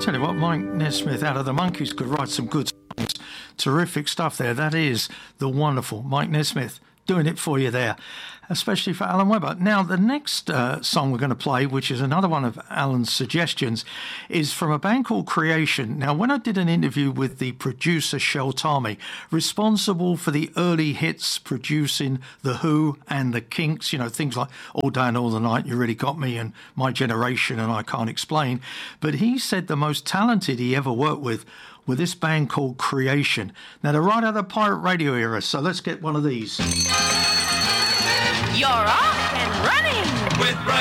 Tell you what, Mike Nesmith out of the Monkees could write some good songs. Terrific stuff there. That is the wonderful Mike Nesmith doing it for you there, especially for Alan Webber. Now, the next song we're going to play, which is another one of Alan's suggestions, is from a band called Creation. Now, when I did an interview with the producer Shel Talmy, responsible for the early hits, producing The Who and The Kinks, you know, things like All Day and All the Night, You Really Got Me, and My Generation, and I Can't Explain, but he said the most talented he ever worked with this band called Creation. Now, they're right out of the pirate radio era, so let's get one of these. You're off and running with